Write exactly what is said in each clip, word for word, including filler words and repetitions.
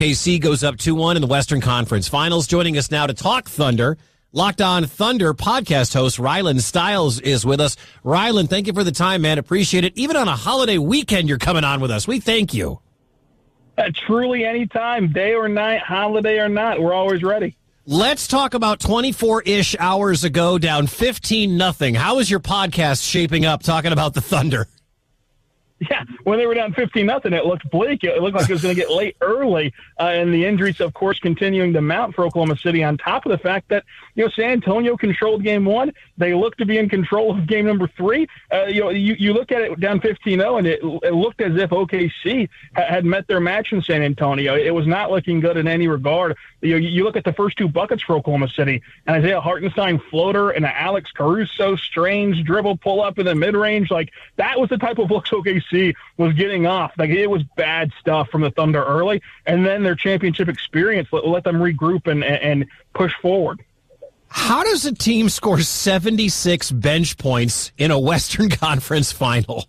K C goes up two one in the Western Conference Finals. Joining us now to talk Thunder, Locked On Thunder podcast host Rylan Stiles is with us. Rylan, thank you for the time, man. Appreciate it. Even on a holiday weekend, you're coming on with us. We thank you. Uh, truly, anytime, day or night, holiday or not, we're always ready. Let's talk about twenty-four-ish hours ago, down fifteen nothing. How is your podcast shaping up talking about the Thunder? Yeah, when they were down fifteen nothing, it looked bleak. It looked like it was going to get late early, uh, and the injuries, of course, continuing to mount for Oklahoma City, on top of the fact that, you know, San Antonio controlled game one. They looked to be in control of game number three. Uh, you know, you, you look at it down fifteen oh, and it, it looked as if O K C ha- had met their match in San Antonio. It was not looking good in any regard. You know, you look at the first two buckets for Oklahoma City, and Isaiah Hartenstein floater and an Alex Caruso strange dribble pull up in the mid-range. Like, that was the type of looks O K C was getting off. Like, it was bad stuff from the Thunder early, and then their championship experience let, let them regroup and, and push forward. How does a team score seventy-six bench points in a Western Conference final?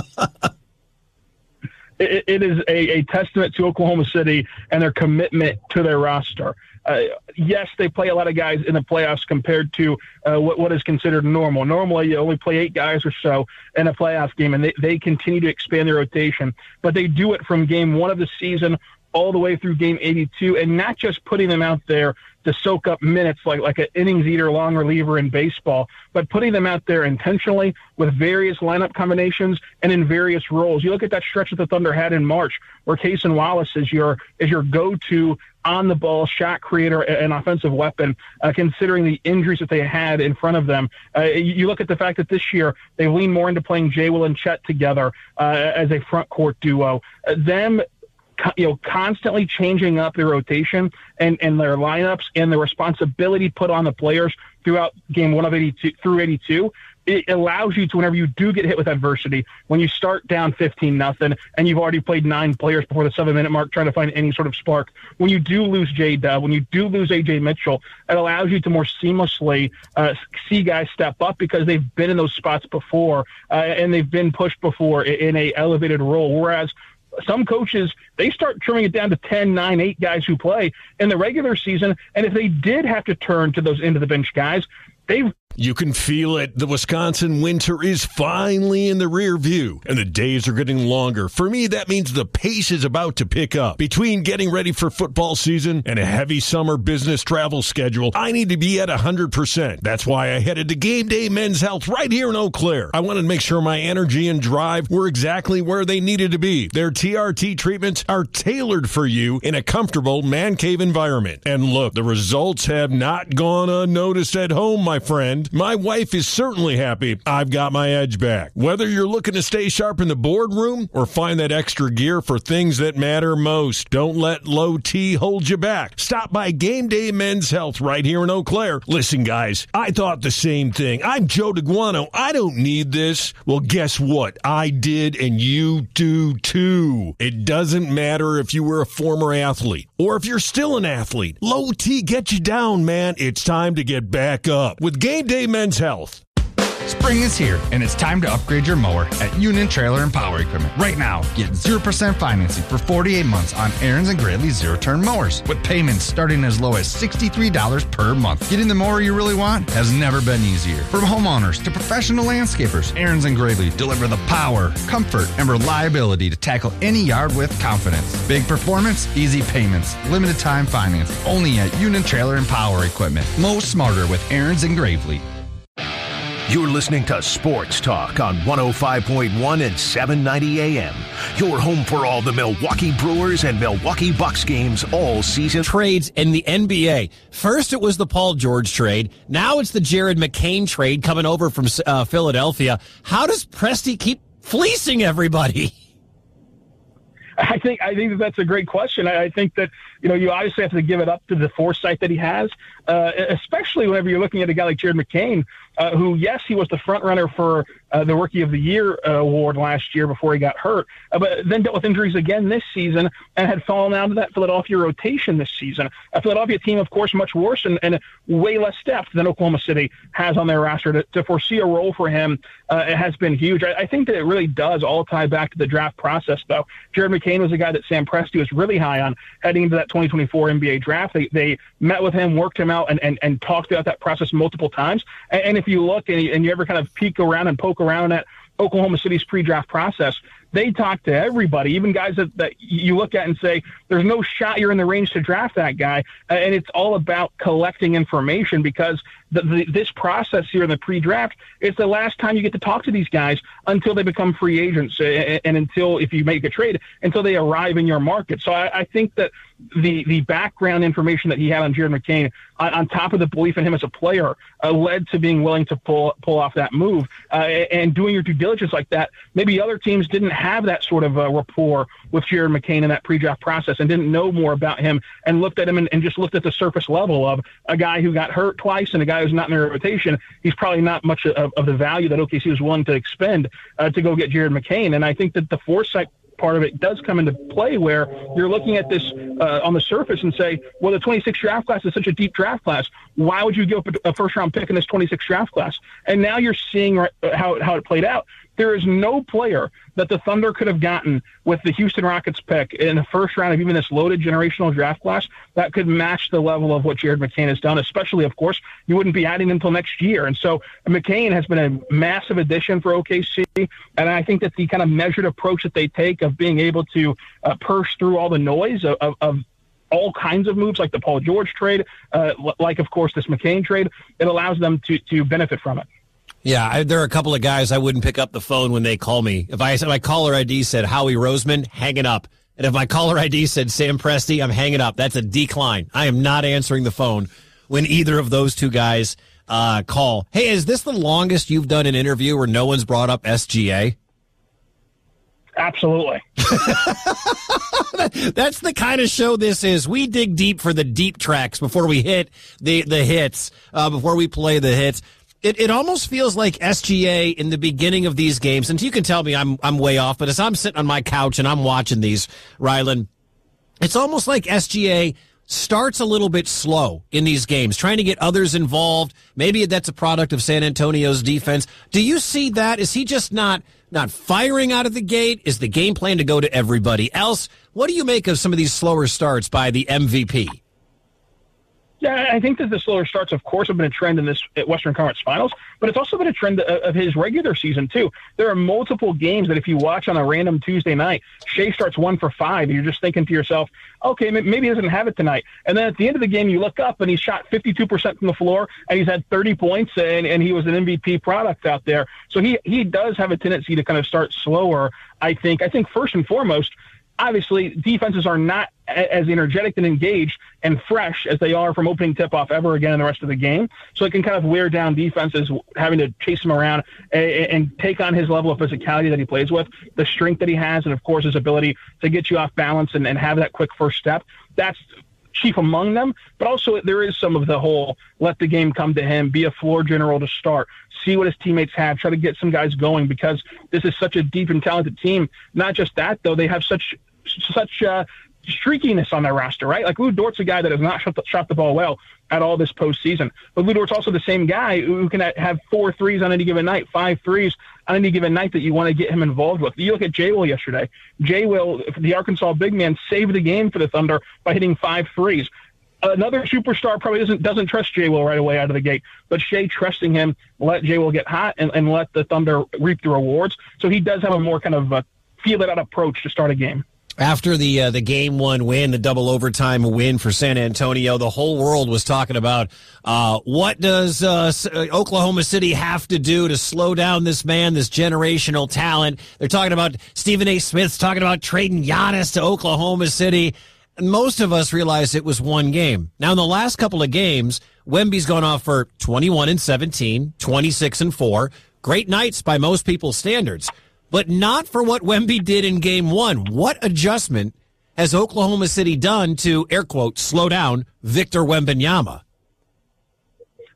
it, it is a, a testament to Oklahoma City and their commitment to their roster. Uh, yes, they play a lot of guys in the playoffs compared to uh, what, what is considered normal. Normally, you only play eight guys or so in a playoff game, and they, they continue to expand their rotation. But they do it from game one of the season all the way through game eighty-two, and not just putting them out there to soak up minutes like, like an innings eater, long reliever in baseball, but putting them out there intentionally with various lineup combinations and in various roles. You look at that stretch that the Thunder had in March, where Cason Wallace is your is your go-to on-the-ball shot creator and offensive weapon, uh, considering the injuries that they had in front of them. Uh, you, you look at the fact that this year they lean more into playing Jay Will and Chet together uh, as a front-court duo. Uh, them you know, constantly changing up their rotation and, and their lineups and the responsibility put on the players throughout game one of eighty-two through eighty-two, it allows you to, whenever you do get hit with adversity, when you start down fifteen nothing and you've already played nine players before the seven minute mark trying to find any sort of spark, when you do lose J Dub, when you do lose A J Mitchell, it allows you to more seamlessly uh, see guys step up because they've been in those spots before uh, and they've been pushed before in a elevated role. Whereas some coaches, they start trimming it down to ten, nine, eight guys who play in the regular season. And if they did have to turn to those end-of-the-bench guys, they've You can feel it. The Wisconsin winter is finally in the rear view, and the days are getting longer. For me, that means the pace is about to pick up. Between getting ready for football season and a heavy summer business travel schedule, I need to be at one hundred percent. That's why I headed to Game Day Men's Health right here in Eau Claire. I wanted to make sure my energy and drive were exactly where they needed to be. Their T R T treatments are tailored for you in a comfortable man cave environment. And look, the results have not gone unnoticed at home, my friend. My wife is certainly happy I've got my edge back. Whether you're looking to stay sharp in the boardroom or find that extra gear for things that matter most, don't let low T hold you back. Stop by Game Day Men's Health right here in Eau Claire. Listen, guys, I thought the same thing. I'm Joe DeGuano. I don't need this. Well, guess what? I did, and you do too. It doesn't matter if you were a former athlete or if you're still an athlete. Low T gets you down, man. It's time to get back up with Game Day Men's Health. Spring is here, and it's time to upgrade your mower at Union Trailer and Power Equipment. Right now, get zero percent financing for forty-eight months on Aaron's and Gradley zero-turn mowers, with payments starting as low as sixty-three dollars per month. Getting the mower you really want has never been easier. From homeowners to professional landscapers, Aaron's and Gradley deliver the power, comfort, and reliability to tackle any yard with confidence. Big performance, easy payments, limited time financing, only at Union Trailer and Power Equipment. Mow smarter with Aaron's and Gradley. You're listening to Sports Talk on one oh five point one and seven ninety A M. Your home for all the Milwaukee Brewers and Milwaukee Bucks games all season. Trades in the N B A. First, it was the Paul George trade. Now it's the Jared McCain trade coming over from uh, Philadelphia. How does Presti keep fleecing everybody? I think I think that that's a great question. I, I think that, you know, you obviously have to give it up to the foresight that he has, uh, especially whenever you're looking at a guy like Jared McCain, uh, who, yes, he was the front runner for uh, the Rookie of the Year uh, award last year before he got hurt, uh, but then dealt with injuries again this season and had fallen out of that Philadelphia rotation this season. A Philadelphia team, of course, much worse and, and way less depth than Oklahoma City has on their roster. To, to foresee a role for him, uh, it has been huge. I, I think that it really does all tie back to the draft process, though. Jared McCain was a guy that Sam Presti was really high on heading into that twenty twenty-four N B A draft. They, they met with him, worked him out, and, and, and talked about that process multiple times. And, and if you look and you, and you ever kind of peek around and poke around at Oklahoma City's pre-draft process, they talk to everybody, even guys that, that you look at and say, there's no shot you're in the range to draft that guy. Uh, and it's all about collecting information because the, the, this process here in the pre-draft, it's the last time you get to talk to these guys until they become free agents and, and until, if you make a trade, until they arrive in your market. So I, I think that the, the background information that he had on Jared McCain, on, on top of the belief in him as a player, uh, led to being willing to pull pull off that move. Uh, and doing your due diligence like that, maybe other teams didn't have that sort of uh, rapport with Jared McCain in that pre-draft process and didn't know more about him and looked at him and, and just looked at the surface level of a guy who got hurt twice and a guy who's not in their rotation. He's probably not much of, of the value that O K C was willing to expend uh, to go get Jared McCain. And I think that the foresight part of it does come into play where you're looking at this uh, on the surface and say, well, the twenty-six draft class is such a deep draft class. Why would you give up a first round pick in this twenty-six draft class? And now you're seeing right, how, how it played out. There is no player that the Thunder could have gotten with the Houston Rockets pick in the first round of even this loaded generational draft class that could match the level of what Jared McCain has done, especially, of course, you wouldn't be adding until next year. And so McCain has been a massive addition for O K C, and I think that the kind of measured approach that they take of being able to uh, purse through all the noise of, of, of all kinds of moves like the Paul George trade, uh, like, of course, this McCain trade, it allows them to to benefit from it. Yeah, I, there are a couple of guys I wouldn't pick up the phone when they call me. If I said my caller I D said Howie Roseman, hanging up. And if my caller I D said Sam Presti, I'm hanging up. That's a decline. I am not answering the phone when either of those two guys uh, call. Hey, is this the longest you've done an interview where no one's brought up S G A? Absolutely. That's the kind of show this is. We dig deep for the deep tracks before we hit the, the hits, uh, before we play the hits. It it almost feels like S G A in the beginning of these games, and you can tell me I'm I'm way off, but as I'm sitting on my couch and I'm watching these, Rylan, it's almost like S G A starts a little bit slow in these games, trying to get others involved. Maybe that's a product of San Antonio's defense. Do you see that? Is he just not not firing out of the gate? Is the game plan to go to everybody else? What do you make of some of these slower starts by the M V P? Yeah, I think that the slower starts, of course, have been a trend in this Western Conference Finals, but it's also been a trend of his regular season, too. There are multiple games that if you watch on a random Tuesday night, Shea starts one for five, and you're just thinking to yourself, okay, maybe he doesn't have it tonight. And then at the end of the game, you look up, and he's shot fifty-two percent from the floor, and he's had thirty points, and, and he was an M V P product out there. So he, he does have a tendency to kind of start slower, I think. I think first and foremost, obviously, defenses are not as energetic and engaged and fresh as they are from opening tip-off ever again in the rest of the game. So it can kind of wear down defenses having to chase him around and, and take on his level of physicality that he plays with, the strength that he has, and, of course, his ability to get you off balance and, and have that quick first step. That's chief among them, but also there is some of the whole let the game come to him, be a floor general to start, see what his teammates have, try to get some guys going because this is such a deep and talented team. Not just that, though, they have such such uh, streakiness on their roster, right? Like Lou Dort's a guy that has not shot the, shot the ball well at all this postseason. But Lou Dort's also the same guy who can have four threes on any given night, five threes on any given night that you want to get him involved with. You look at Jay Will yesterday. Jay Will, the Arkansas big man, saved the game for the Thunder by hitting five threes. Another superstar probably doesn't doesn't trust Jay Will right away out of the gate, but Shea trusting him, let Jay Will get hot and, and let the Thunder reap the rewards. So he does have a more kind of uh, feel-it-out approach to start a game. After the uh, the game one win, the double overtime win for San Antonio, the whole world was talking about uh, what does uh, Oklahoma City have to do to slow down this man, this generational talent. They're talking about Stephen A. Smith's talking about trading Giannis to Oklahoma City. And most of us realized it was one game. Now, in the last couple of games, Wemby's gone off for twenty-one and seventeen, twenty-six and four. Great nights by most people's standards. But not for what Wemby did in game one. What adjustment has Oklahoma City done to, air quote, slow down Victor Wembanyama?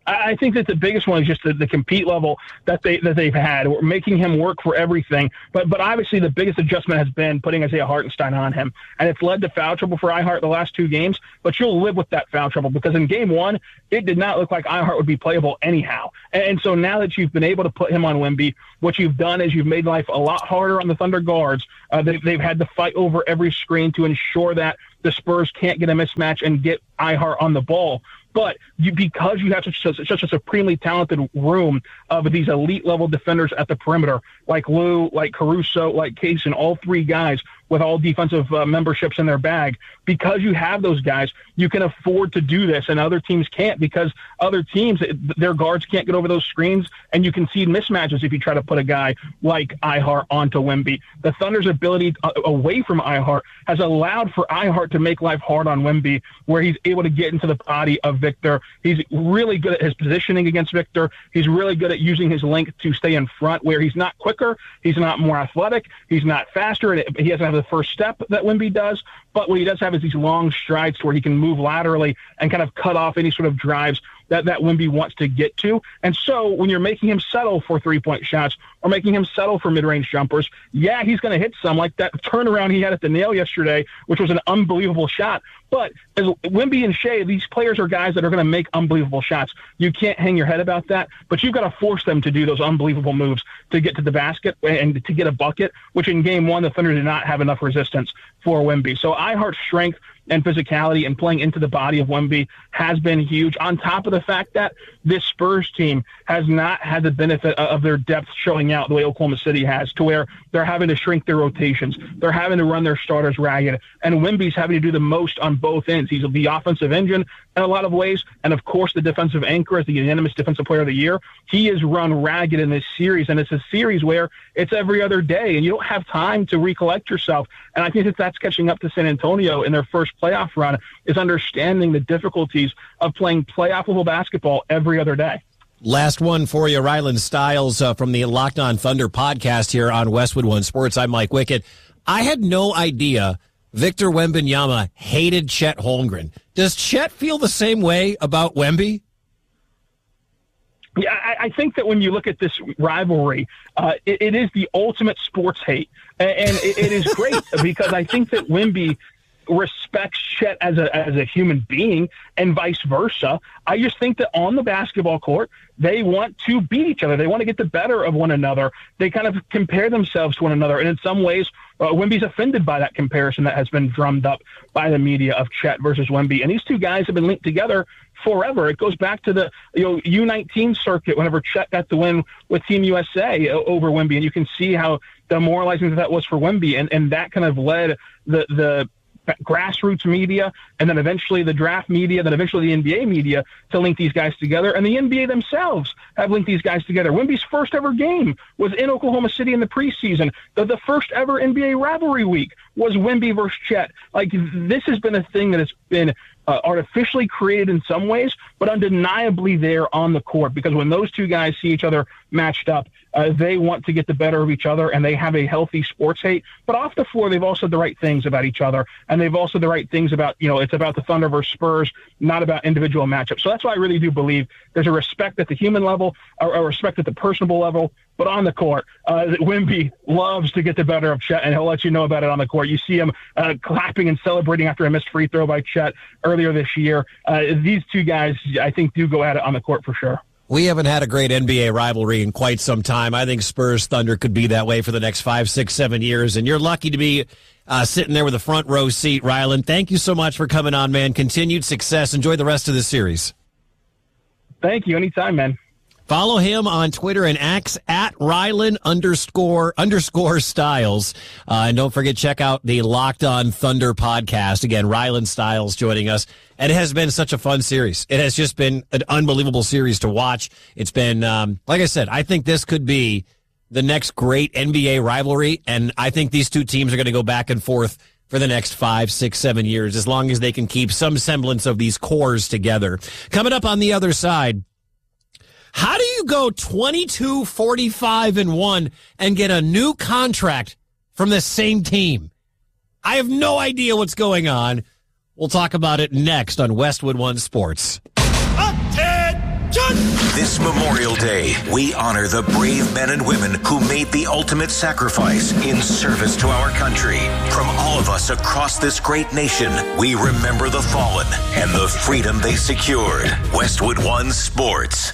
I think that the biggest one is just the, the compete level that they that they've had. We're making him work for everything. But but obviously the biggest adjustment has been putting Isaiah Hartenstein on him, and it's led to foul trouble for Ihart the last two games. But you'll live with that foul trouble because in game one it did not look like Ihart would be playable anyhow. And, and so now that you've been able to put him on Wemby, what you've done is you've made life a lot harder on the Thunder guards. Uh, they, they've had to fight over every screen to ensure that the Spurs can't get a mismatch and get Ihart on the ball. But you, because you have such, such, such a supremely talented room of these elite-level defenders at the perimeter, like Lou, like Caruso, like Case, and all three guys with all defensive uh, memberships in their bag, because you have those guys, you can afford to do this, and other teams can't because other teams, their guards can't get over those screens, and you concede mismatches if you try to put a guy like Ihart onto Wemby. The Thunder's ability uh, away from Ihart has allowed for Ihart to make life hard on Wemby, where he's able to get into the body of Victor. He's really good at his positioning against Victor. He's really good at using his length to stay in front, where he's not quicker, he's not more athletic, he's not faster, and he doesn't have the first step that Wemby does, but what he does have is these long strides where he can move laterally and kind of cut off any sort of drives that, that Wemby wants to get to. And so when you're making him settle for three-point shots or making him settle for mid-range jumpers, yeah, he's going to hit some, like that turnaround he had at the nail yesterday, which was an unbelievable shot. But as Wemby and Shea, these players are guys that are going to make unbelievable shots. You can't hang your head about that, but you've got to force them to do those unbelievable moves to get to the basket and to get a bucket, which in game one, the Thunder did not have enough resistance for Wemby. So Ihart's strength and physicality and playing into the body of Wemby has been huge, on top of the fact that this Spurs team has not had the benefit of their depth showing out the way Oklahoma City has, to where they're having to shrink their rotations. They're having to run their starters ragged, and Wemby's having to do the most on both ends. He's the offensive engine in a lot of ways, and of course the defensive anchor as the unanimous defensive player of the year. He is run ragged in this series, and it's a series where it's every other day, and you don't have time to recollect yourself. And I think that that's catching up to San Antonio in their first playoff run, is understanding the difficulties of playing playoff level basketball every other day. Last one for you, Rylan Stiles uh, from the Locked On Thunder podcast here on Westwood One Sports. I'm Mike Wickett. I had no idea Victor Wembanyama hated Chet Holmgren. Does Chet feel the same way about Wemby? Yeah, I, I think that when you look at this rivalry, uh, it, it is the ultimate sports hate. And, and it, it is great because I think that Wemby respects Chet as a as a human being and vice versa. I just think that on the basketball court, they want to beat each other. They want to get the better of one another. They kind of compare themselves to one another. And in some ways, uh, Wemby's offended by that comparison that has been drummed up by the media of Chet versus Wemby. And these two guys have been linked together forever. It goes back to the you know U nineteen circuit whenever Chet got the win with Team U S A over Wemby. And you can see how demoralizing that was for Wemby. And, and that kind of led the the grassroots media, and then eventually the draft media, then eventually the N B A media to link these guys together. And the N B A themselves have linked these guys together. Wemby's first ever game was in Oklahoma City in the preseason. The, the first ever N B A rivalry week was Wemby versus Chet. Like, this has been a thing that has been uh, artificially created in some ways, but undeniably there on the court, because when those two guys see each other matched up, uh, they want to get the better of each other, and they have a healthy sports hate. But off the floor, they've also said the right things about each other, and they've also said the right things about, you know, it's about the Thunder versus Spurs, not about individual matchups. So that's why I really do believe there's a respect at the human level, a, a respect at the personable level, but on the court, uh, Wemby loves to get the better of Chet, and he'll let you know about it on the court. You see him uh, clapping and celebrating after a missed free throw by Chet earlier this year. Uh, these two guys, I think, do go at it on the court for sure. We haven't had a great N B A rivalry in quite some time. I think Spurs Thunder could be that way for the next five, six, seven years, and you're lucky to be uh, sitting there with a front row seat, Rylan. Thank you so much for coming on, man. Continued success. Enjoy the rest of the series. Thank you. Anytime, man. Follow him on Twitter and X at Rylan underscore underscore Stiles. Uh, and don't forget, check out the Locked On Thunder podcast. Again, Rylan Stiles joining us. And it has been such a fun series. It has just been an unbelievable series to watch. It's been, um, like I said, I think this could be the next great N B A rivalry. And I think these two teams are going to go back and forth for the next five, six, seven years, as long as they can keep some semblance of these cores together. Coming up on the other side, how do you go twenty-two, forty-five, and one and get a new contract from the same team? I have no idea what's going on. We'll talk about it next on Westwood One Sports. Up ten! This Memorial Day, we honor the brave men and women who made the ultimate sacrifice in service to our country. From all of us across this great nation, we remember the fallen and the freedom they secured. Westwood One Sports.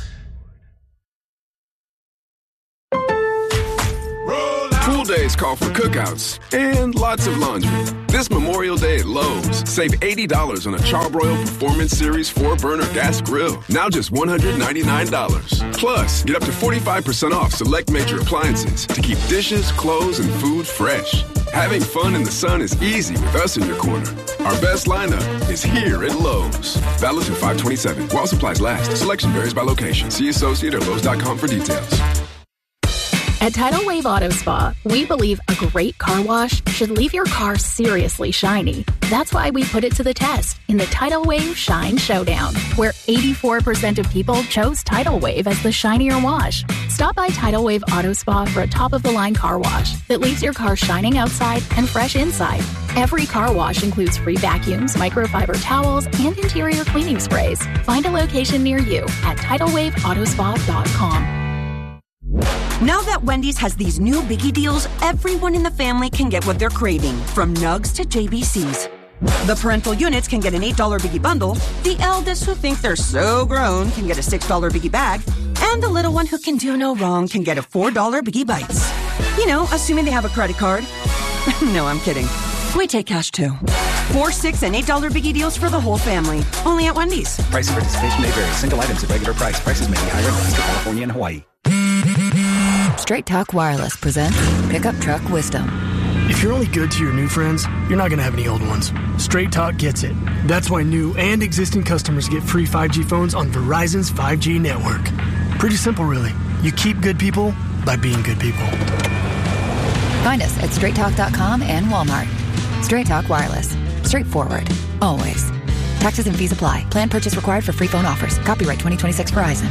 Pool days call for cookouts and lots of laundry. This Memorial Day at Lowe's, save eighty dollars on a Charbroil Performance Series four burner gas grill. Now just one hundred ninety-nine dollars. Plus, get up to forty-five percent off select major appliances to keep dishes, clothes, and food fresh. Having fun in the sun is easy with us in your corner. Our best lineup is here at Lowe's. Valid through five twenty-seven. While supplies last. Selection varies by location. See associate or Lowe's dot com for details. At Tidal Wave Auto Spa, we believe a great car wash should leave your car seriously shiny. That's why we put it to the test in the Tidal Wave Shine Showdown, where eighty-four percent of people chose Tidal Wave as the shinier wash. Stop by Tidal Wave Auto Spa for a top-of-the-line car wash that leaves your car shining outside and fresh inside. Every car wash includes free vacuums, microfiber towels, and interior cleaning sprays. Find a location near you at tidal wave auto spa dot com. Now that Wendy's has these new biggie deals, everyone in the family can get what they're craving, from nugs to J B Cs. The parental units can get an eight dollar biggie bundle, the eldest who think they're so grown can get a six dollar biggie bag, and the little one who can do no wrong can get a four dollar biggie bites. You know, assuming they have a credit card. No, I'm kidding. We take cash too. Four, six, and eight dollar biggie deals for the whole family. Only at Wendy's. Price and participation may vary. Single items at regular price. Prices may be higher in Alaska, California, and Hawaii. Straight Talk Wireless presents Pickup Truck Wisdom. If you're only good to your new friends, you're not going to have any old ones. Straight Talk gets it. That's why new and existing customers get free five G phones on Verizon's five G network. Pretty simple, really. You keep good people by being good people. Find us at straight talk dot com and Walmart. Straight Talk Wireless. Straightforward. Always. Taxes and fees apply. Plan purchase required for free phone offers. Copyright twenty twenty-six Verizon.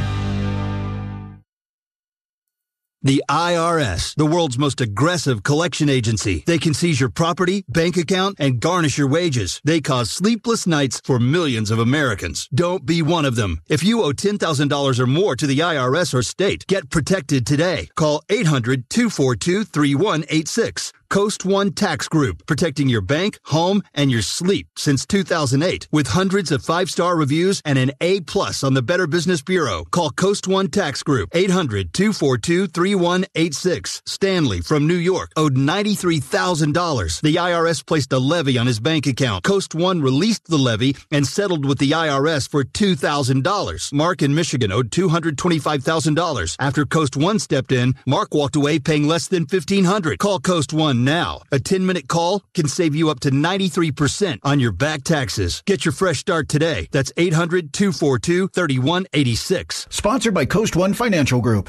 The I R S, the world's most aggressive collection agency. They can seize your property, bank account, and garnish your wages. They cause sleepless nights for millions of Americans. Don't be one of them. If you owe ten thousand dollars or more to the I R S or state, get protected today. Call eight hundred, two four two, three one eight six. Coast One Tax Group, protecting your bank, home, and your sleep since two thousand eight. With hundreds of five-star reviews and an A plus on the Better Business Bureau. Call Coast One Tax Group, eight hundred, two four two, three one eight six. Stanley from New York owed ninety-three thousand dollars. The I R S placed a levy on his bank account. Coast One released the levy and settled with the I R S for two thousand dollars. Mark in Michigan owed two hundred twenty-five thousand dollars. After Coast One stepped in, Mark walked away paying less than fifteen hundred dollars. Call Coast One now. A ten-minute call can save you up to ninety-three percent on your back taxes. Get your fresh start today. That's eight hundred, two four two, three one eight six. Sponsored by Coast One Financial Group.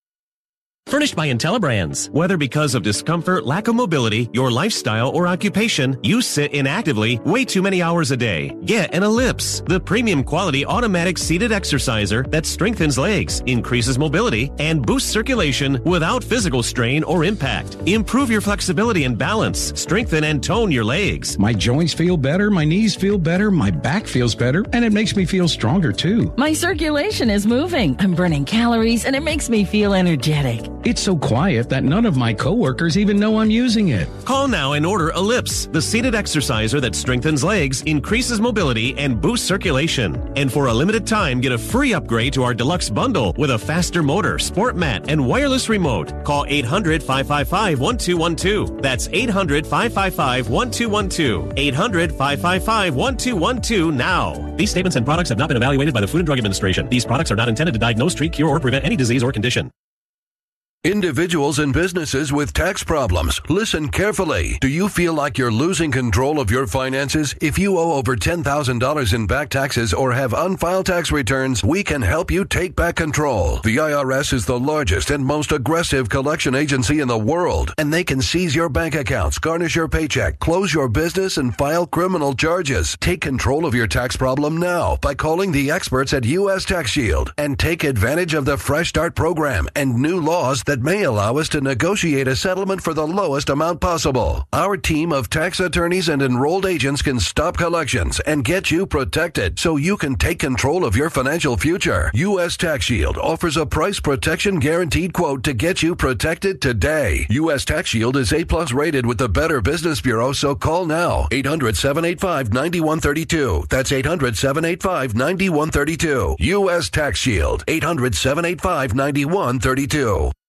Furnished by IntelliBrands. Whether because of discomfort, lack of mobility, your lifestyle, or occupation, you sit inactively way too many hours a day. Get an Ellipse, the premium quality automatic seated exerciser that strengthens legs, increases mobility, and boosts circulation without physical strain or impact. Improve your flexibility and balance. Strengthen and tone your legs. My joints feel better, my knees feel better, my back feels better, and it makes me feel stronger too. My circulation is moving. I'm burning calories, and it makes me feel energetic. It's so quiet that none of my coworkers even know I'm using it. Call now and order Ellipse, the seated exerciser that strengthens legs, increases mobility, and boosts circulation. And for a limited time, get a free upgrade to our deluxe bundle with a faster motor, sport mat, and wireless remote. Call eight hundred, five five five, one two one two. That's eight hundred, five five five, one two one two. eight hundred, five five five, one two one two now. These statements and products have not been evaluated by the Food and Drug Administration. These products are not intended to diagnose, treat, cure, or prevent any disease or condition. Individuals and businesses with tax problems, listen carefully. Do you feel like you're losing control of your finances? If you owe over ten thousand dollars in back taxes or have unfiled tax returns, we can help you take back control. The I R S is the largest and most aggressive collection agency in the world, and they can seize your bank accounts, garnish your paycheck, close your business, and file criminal charges. Take control of your tax problem now by calling the experts at U S Tax Shield and take advantage of the Fresh Start program and new laws that that may allow us to negotiate a settlement for the lowest amount possible. Our team of tax attorneys and enrolled agents can stop collections and get you protected so you can take control of your financial future. U S Tax Shield offers a price protection guaranteed quote to get you protected today. U S Tax Shield is A-plus rated with the Better Business Bureau, so call now. eight hundred, seven eight five, nine one three two. That's eight hundred, seven eight five, nine one three two. U S Tax Shield. eight hundred, seven eight five, nine one three two.